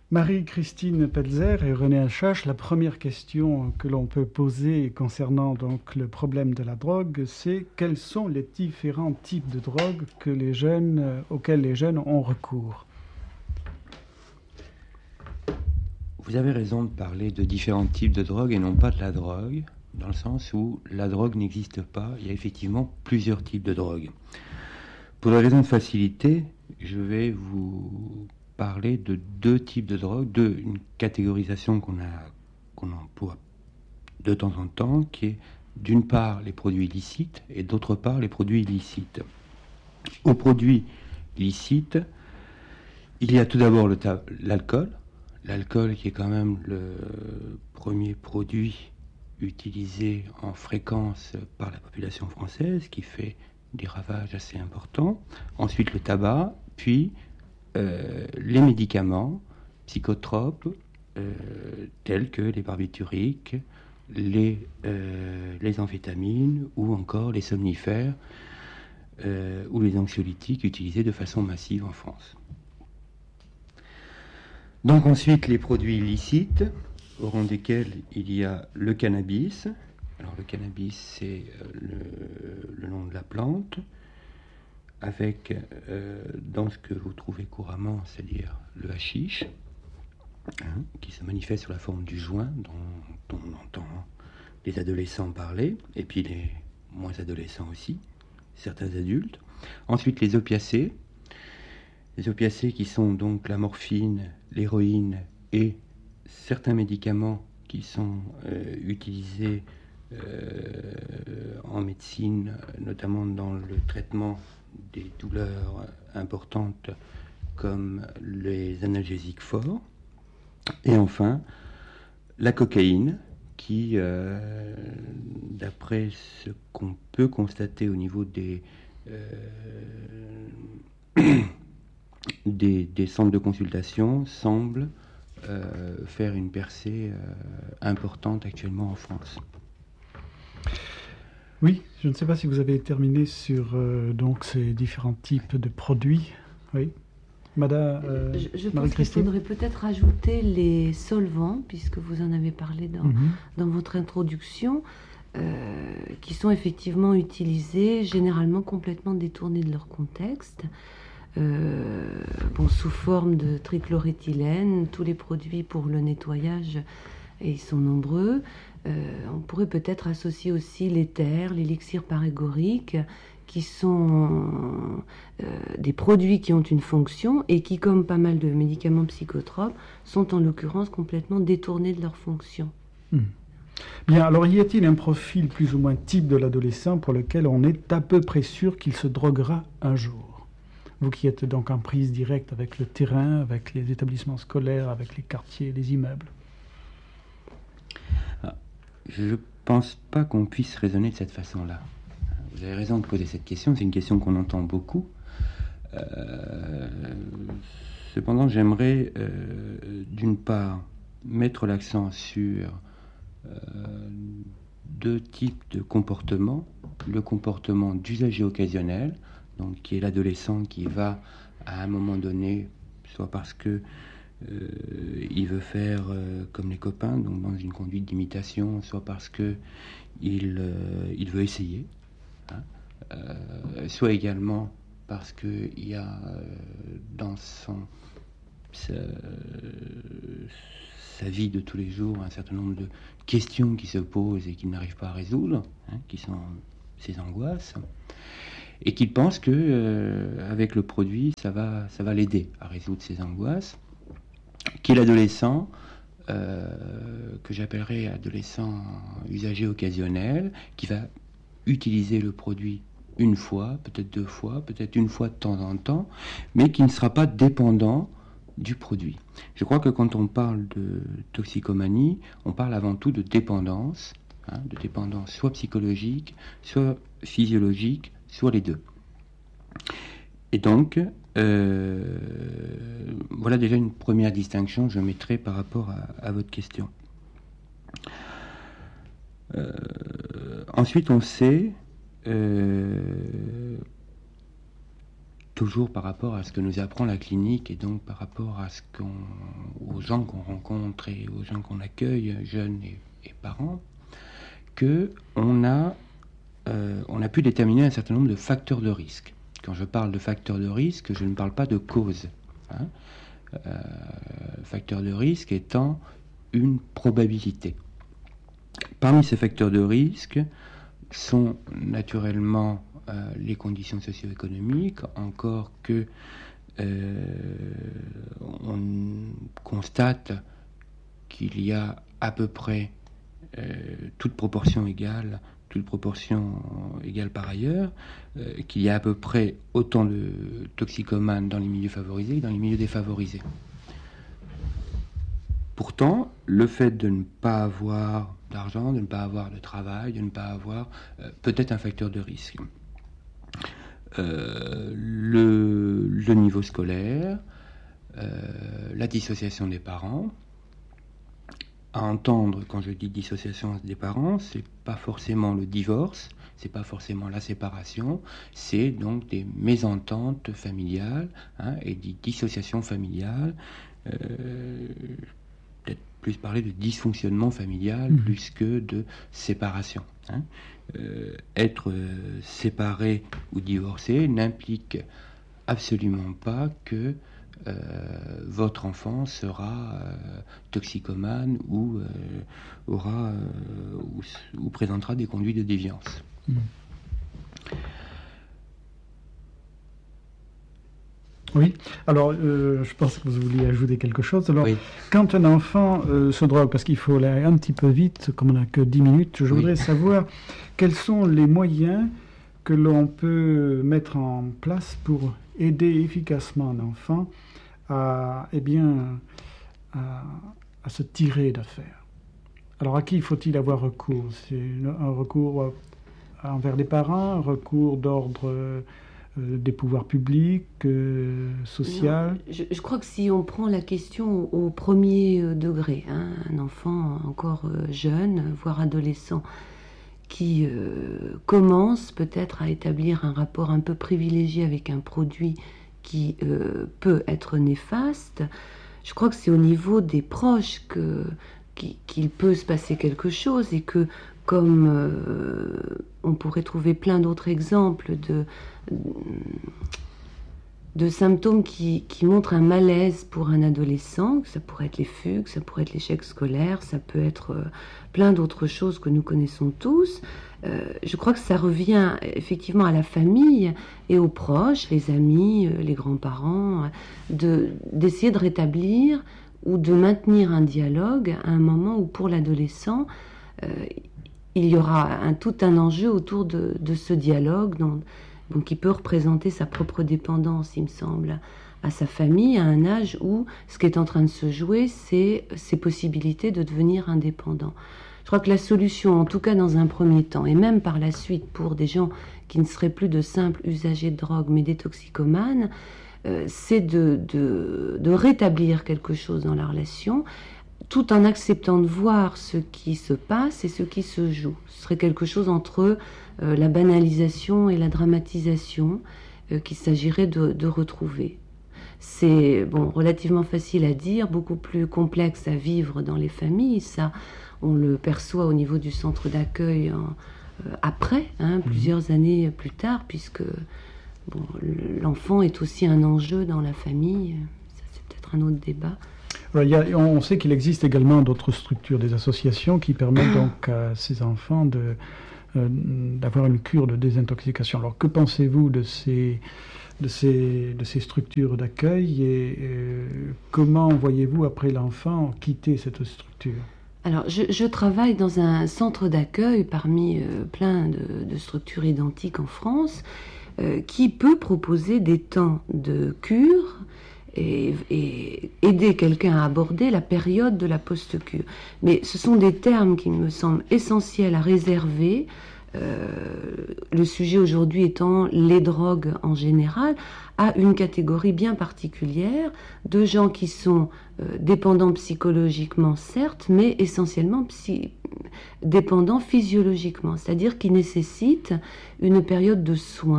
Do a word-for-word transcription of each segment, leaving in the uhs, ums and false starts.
Marie-Christine Pelzer et René Achache, la première question que l'on peut poser concernant donc le problème de la drogue, c'est quels sont les différents types de drogues que les jeunes, euh, auxquels les jeunes ont recours? Vous avez raison de parler de différents types de drogue et non pas de la drogue, dans le sens où la drogue n'existe pas, il y a effectivement plusieurs types de drogue. Pour des raisons de facilité, je vais vous parler de deux types de drogue, de une catégorisation qu'on a, qu'on emploie de temps en temps, qui est d'une part les produits licites et d'autre part les produits illicites. Aux produits licites, il y a tout d'abord le ta- l'alcool, l'alcool qui est quand même le premier produit utilisé en fréquence par la population française, qui fait des ravages assez importants. Ensuite le tabac, puis euh, les médicaments psychotropes euh, tels que les barbituriques, les, euh, les amphétamines ou encore les somnifères euh, ou les anxiolytiques utilisés de façon massive en France. Donc ensuite les produits illicites, au rang desquels il y a le cannabis. Alors le cannabis, c'est euh, le, le nom de la plante, avec euh, dans ce que vous trouvez couramment, c'est-à-dire le hashish, hein, qui se manifeste sous la forme du joint, dont, dont on entend les adolescents parler, et puis les moins adolescents aussi, certains adultes. Ensuite les opiacés, les opiacés qui sont donc la morphine, l'héroïne et certains médicaments qui sont euh, utilisés euh, en médecine, notamment dans le traitement des douleurs importantes comme les analgésiques forts. Et enfin, la cocaïne qui, euh, d'après ce qu'on peut constater au niveau des, euh, des, des centres de consultation, semble euh, faire une percée euh, importante actuellement en France. Oui, je ne sais pas si vous avez terminé sur euh, donc ces différents types de produits. Oui, Madame euh, Je, je pense qu'il Marie-Christine. faudrait peut-être ajouter les solvants, puisque vous en avez parlé dans, Mhm. dans votre introduction, euh, qui sont effectivement utilisés, généralement complètement détournés de leur contexte. Euh, bon, sous forme de trichloréthylène, tous les produits pour le nettoyage, et ils sont nombreux. Euh, on pourrait peut-être associer aussi l'éther, l'élixir parégorique, qui sont euh, des produits qui ont une fonction et qui, comme pas mal de médicaments psychotropes, sont en l'occurrence complètement détournés de leur fonction. Hmm. Bien, alors y a-t-il un profil plus ou moins type de l'adolescent pour lequel on est à peu près sûr qu'il se droguera un jour? Vous qui êtes donc en prise directe avec le terrain, avec les établissements scolaires, avec les quartiers, les immeubles. Je ne pense pas qu'on puisse raisonner de cette façon-là. Vous avez raison de poser cette question, c'est une question qu'on entend beaucoup. Euh, cependant, j'aimerais euh, d'une part mettre l'accent sur euh, deux types de comportements. Le comportement d'usager occasionnel, donc qui est l'adolescent qui va à un moment donné, soit parce que euh, il veut faire euh, comme les copains, donc dans une conduite d'imitation, soit parce que il, euh, il veut essayer, hein, euh, soit également parce qu'il y a euh, dans son sa, sa vie de tous les jours un certain nombre de questions qui se posent et qu'il n'arrive pas à résoudre, hein, qui sont ses angoisses, et qu'il pense que euh, avec le produit ça va, ça va l'aider à résoudre ses angoisses, qui est l'adolescent euh, que j'appellerais adolescent usager occasionnel, qui va utiliser le produit une fois, peut-être deux fois, peut-être une fois de temps en temps, mais qui ne sera pas dépendant du produit. Je crois que quand on parle de toxicomanie, on parle avant tout de dépendance, hein, de dépendance soit psychologique, soit physiologique, soit les deux. Et donc, euh, voilà déjà une première distinction que je mettrai par rapport à, à votre question. Euh, ensuite, on sait euh, toujours par rapport à ce que nous apprend la clinique et donc par rapport à ce qu'on, aux gens qu'on rencontre et aux gens qu'on accueille, jeunes et, et parents, que on a, euh, on a pu déterminer un certain nombre de facteurs de risque. Quand je parle de facteurs de risque, je ne parle pas de cause. Hein. Euh, facteur de risque étant une probabilité. Parmi ces facteurs de risque sont naturellement euh, les conditions socio-économiques, encore que euh, on constate qu'il y a à peu près euh, toute proportion égale, toute proportion égale par ailleurs, euh, qu'il y a à peu près autant de toxicomanes dans les milieux favorisés que dans les milieux défavorisés. Pourtant, le fait de ne pas avoir d'argent, de ne pas avoir de travail, de ne pas avoir euh, peut-être un facteur de risque. Euh, le, le niveau scolaire, euh, la dissociation des parents. À entendre, quand je dis dissociation des parents, c'est pas forcément le divorce, c'est pas forcément la séparation, c'est donc des mésententes familiales, hein, et des dissociations familiales. Euh, peut-être plus parler de dysfonctionnement familial, mmh. plus que de séparation. Hein. Euh, être euh, séparé ou divorcé n'implique absolument pas que Euh, votre enfant sera euh, toxicomane ou euh, aura euh, ou, ou présentera des conduites de déviance. Mmh. Oui, alors euh, je pense que vous vouliez ajouter quelque chose. Alors, oui. Quand un enfant euh, se drogue, parce qu'il faut aller un petit peu vite, comme on n'a que dix minutes, je voudrais oui. savoir quels sont les moyens que l'on peut mettre en place pour aider efficacement un enfant à, eh bien, à, à se tirer d'affaire. Alors, à qui faut-il avoir recours? C'est un recours envers les parents, un recours d'ordre euh, des pouvoirs publics, euh, social? Non, je, je crois que si on prend la question au, au premier degré, hein, un enfant encore euh, jeune, voire adolescent, qui euh, commence peut-être à établir un rapport un peu privilégié avec un produit qui euh, peut être néfaste, je crois que c'est au niveau des proches que, qu'il, qu'il peut se passer quelque chose et que, comme euh, on pourrait trouver plein d'autres exemples de, de symptômes qui, qui montrent un malaise pour un adolescent, ça pourrait être les fugues, ça pourrait être l'échec scolaire, ça peut être euh, plein d'autres choses que nous connaissons tous. Euh, je crois que ça revient effectivement à la famille et aux proches, les amis, euh, les grands-parents, de, d'essayer de rétablir ou de maintenir un dialogue à un moment où pour l'adolescent, euh, il y aura un, tout un enjeu autour de, de ce dialogue, donc, donc qui peut représenter sa propre dépendance, il me semble, à sa famille, à un âge où ce qui est en train de se jouer, c'est ses possibilités de devenir indépendant. Je crois que la solution, en tout cas dans un premier temps, et même par la suite pour des gens qui ne seraient plus de simples usagers de drogue, mais des toxicomanes, euh, c'est de, de, de rétablir quelque chose dans la relation, tout en acceptant de voir ce qui se passe et ce qui se joue. Ce serait quelque chose entre euh, la banalisation et la dramatisation euh, qu'il s'agirait de, de retrouver. C'est bon, relativement facile à dire, beaucoup plus complexe à vivre dans les familles, ça... On le perçoit au niveau du centre d'accueil en, euh, après, hein, plusieurs années plus tard, puisque bon, l'enfant est aussi un enjeu dans la famille. Ça, c'est peut-être un autre débat. Alors, il y a, on sait qu'il existe également d'autres structures, des associations qui permettent donc à ces enfants de, euh, d'avoir une cure de désintoxication. Alors, que pensez-vous de ces, de ces, de ces structures d'accueil et euh, comment voyez-vous après l'enfant quitter cette structure ? Alors, je, je travaille dans un centre d'accueil parmi euh, plein de, de structures identiques en France euh, qui peut proposer des temps de cure et, et aider quelqu'un à aborder la période de la post-cure. Mais ce sont des termes qui me semblent essentiels à réserver. Euh, le sujet aujourd'hui étant les drogues en général, à une catégorie bien particulière de gens qui sont euh, dépendants psychologiquement certes, mais essentiellement psy- dépendants physiologiquement, c'est-à-dire qui nécessitent une période de soins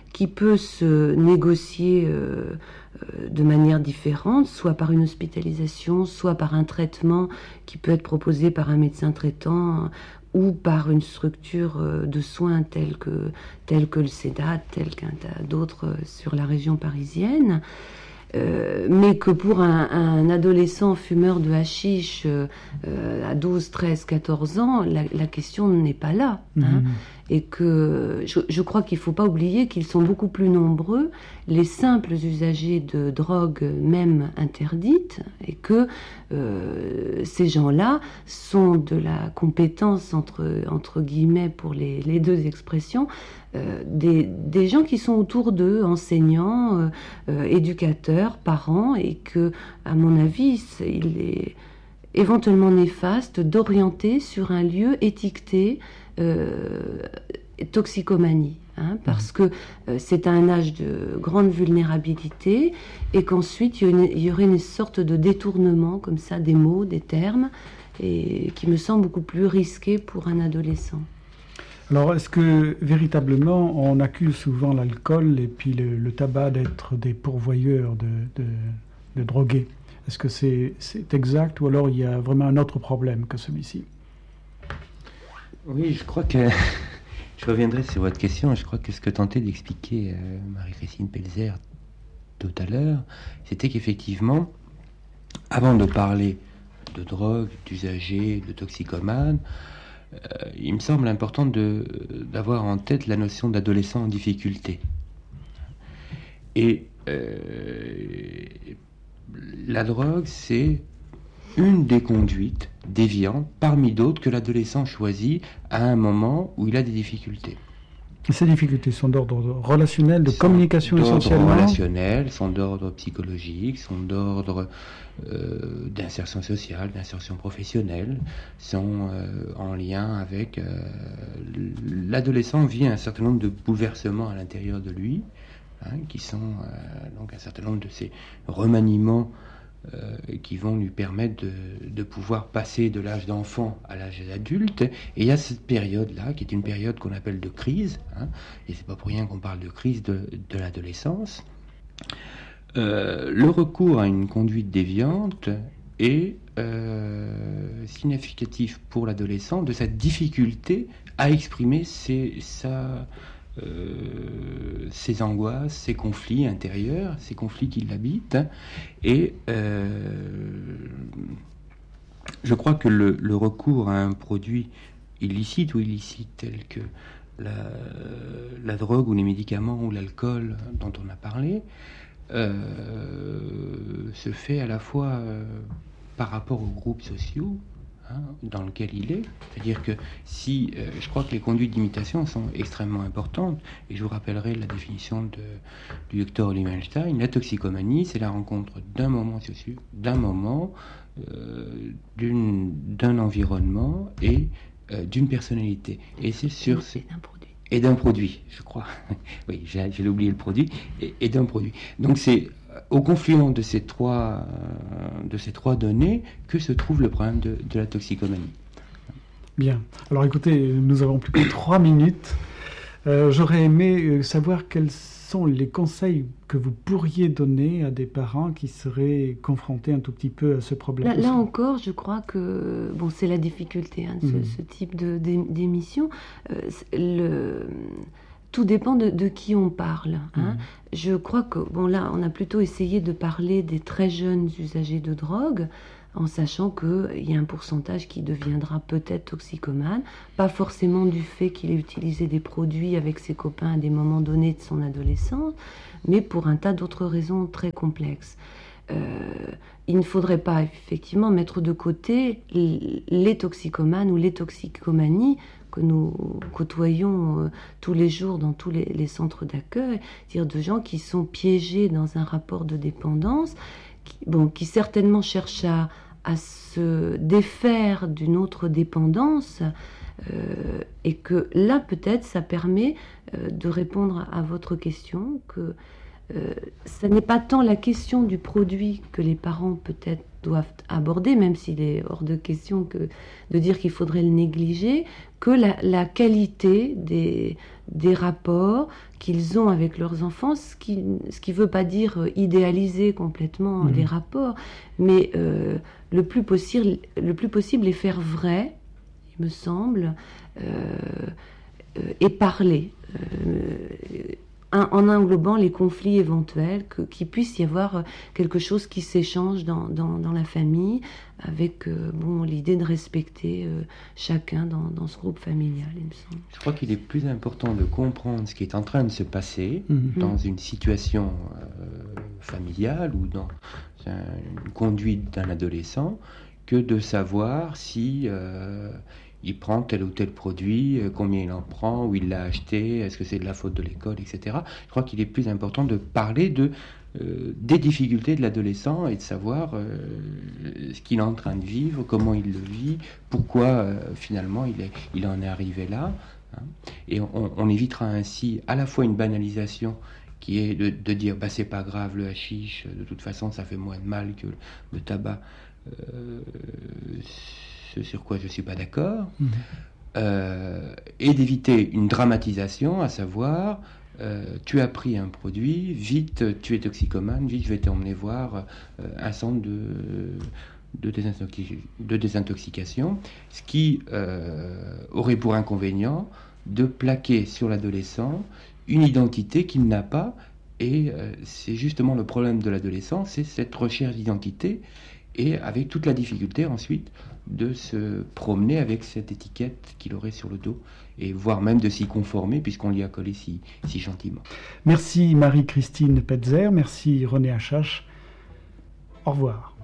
qui peut se négocier euh, euh, de manière différente, soit par une hospitalisation, soit par un traitement qui peut être proposé par un médecin traitant ou par une structure de soins telle que, telle que le CEDAT, telle qu'un tas d'autres sur la région parisienne. Euh, mais que pour un, un adolescent fumeur de hashish euh, euh, à douze, treize, quatorze ans, la, la question n'est pas là. Hein, mmh. Et que je, je crois qu'il ne faut pas oublier qu'ils sont beaucoup plus nombreux, les simples usagers de drogues même interdites, et que euh, ces gens-là sont de la compétence, entre, entre guillemets, pour les, les deux expressions, euh, des, des gens qui sont autour d'eux, enseignants, euh, euh, éducateurs, parents, et que, à mon avis, il est éventuellement néfaste d'orienter sur un lieu étiqueté Euh, toxicomanie, hein, parce que euh, c'est un âge de grande vulnérabilité et qu'ensuite il y, une, il y aurait une sorte de détournement comme ça des mots, des termes, et qui me semble beaucoup plus risqué pour un adolescent. Alors, est-ce que véritablement on accuse souvent l'alcool et puis le, le tabac d'être des pourvoyeurs de, de, de drogués? Est-ce que c'est, c'est exact ou alors il y a vraiment un autre problème que celui-ci? Oui, je crois que je reviendrai sur votre question. Je crois que ce que tentait d'expliquer euh, Marie-Christine Pelzer tout à l'heure, c'était qu'effectivement, avant de parler de drogue, d'usagers, de toxicomanes, euh, il me semble important de, d'avoir en tête la notion d'adolescent en difficulté. Et euh, la drogue, c'est une des conduites déviantes parmi d'autres que l'adolescent choisit à un moment où il a des difficultés. Ces difficultés sont d'ordre relationnel, de sont communication essentiellement. Sont d'ordre relationnel, sont d'ordre psychologique, sont d'ordre euh, d'insertion sociale, d'insertion professionnelle, sont euh, en lien avec... Euh, l'adolescent vit un certain nombre de bouleversements à l'intérieur de lui, hein, qui sont euh, donc un certain nombre de ces remaniements Euh, qui vont lui permettre de, de pouvoir passer de l'âge d'enfant à l'âge adulte. Et il y a cette période-là, qui est une période qu'on appelle de crise, hein, et c'est pas pour rien qu'on parle de crise de, de l'adolescence. Euh, le recours à une conduite déviante est euh, significatif pour l'adolescent de sa difficulté à exprimer ses, sa... Euh, ses angoisses, ses conflits intérieurs, ces conflits qui l'habitent. Et euh, je crois que le, le recours à un produit illicite ou illicite tel que la, la drogue ou les médicaments ou l'alcool dont on a parlé euh, se fait à la fois euh, par rapport aux groupes sociaux, hein, dans lequel il est. C'est-à-dire que si, euh, je crois que les conduites d'imitation sont extrêmement importantes, et je vous rappellerai la définition de, du docteur Liebenstein. La toxicomanie, c'est la rencontre d'un moment social, d'un moment, euh, d'une, d'un environnement et euh, d'une personnalité. Et c'est sur ce... d'un produit. Et d'un produit, je crois. Oui, j'ai, j'ai oublié le produit. Et, et d'un produit. Donc c'est au confluent de ces trois, euh, de ces trois données que se trouve le problème de, de la toxicomanie. Bien. Alors écoutez, nous avons plus que trois minutes. Euh, j'aurais aimé savoir quels sont les conseils que vous pourriez donner à des parents qui seraient confrontés un tout petit peu à ce problème. Là, là encore, je crois que bon, c'est la difficulté, hein, de ce, mmh. ce type de, d'émission. Euh, le... Tout dépend de, de qui on parle. Hein. Mmh. Je crois que, bon là, on a plutôt essayé de parler des très jeunes usagers de drogue, en sachant qu'il y a un pourcentage qui deviendra peut-être toxicomane, pas forcément du fait qu'il ait utilisé des produits avec ses copains à des moments donnés de son adolescence, mais pour un tas d'autres raisons très complexes. Euh, il ne faudrait pas effectivement mettre de côté les toxicomanes ou les toxicomanies que nous côtoyons euh, tous les jours dans tous les, les centres d'accueil, c'est-à-dire de gens qui sont piégés dans un rapport de dépendance, qui, bon, qui certainement cherchent à, à se défaire d'une autre dépendance, euh, et que là peut-être ça permet euh, de répondre à votre question, que euh, ça n'est pas tant la question du produit que les parents peut-être doivent aborder, même s'il est hors de question que de dire qu'il faudrait le négliger, que la, la qualité des, des rapports qu'ils ont avec leurs enfants, ce qui ce qui veut pas dire idéaliser complètement mmh. les rapports, mais euh, le plus possible, le plus possible les faire vrais, il me semble, euh, euh, et parler. Euh, en englobant les conflits éventuels, que, qu'il puisse y avoir quelque chose qui s'échange dans, dans, dans la famille, avec euh, bon, l'idée de respecter euh, chacun dans, dans ce groupe familial, il me semble. Je crois qu'il est plus important de comprendre ce qui est en train de se passer mmh. dans une situation euh, familiale ou dans un, une conduite d'un adolescent, que de savoir si... Euh, il prend tel ou tel produit, combien il en prend, où il l'a acheté, est-ce que c'est de la faute de l'école, et cetera. Je crois qu'il est plus important de parler de, euh, des difficultés de l'adolescent et de savoir euh, ce qu'il est en train de vivre, comment il le vit, pourquoi euh, finalement il, est, il en est arrivé là. Hein. Et on, on évitera ainsi à la fois une banalisation qui est de, de dire bah, c'est pas grave le hashish, de toute façon ça fait moins de mal que le tabac. Euh, ce sur quoi je ne suis pas d'accord, mmh. euh, et d'éviter une dramatisation, à savoir euh, tu as pris un produit, vite tu es toxicomane, vite je vais t'emmener voir euh, un centre de, de, désintoxi- de désintoxication, ce qui euh, aurait pour inconvénient de plaquer sur l'adolescent une identité qu'il n'a pas, et euh, c'est justement le problème de l'adolescent, c'est cette recherche d'identité, et avec toute la difficulté ensuite de se promener avec cette étiquette qu'il aurait sur le dos, et voire même de s'y conformer puisqu'on l'y a collé si, si gentiment. Merci Marie-Christine Petzer, merci René Achache, au revoir.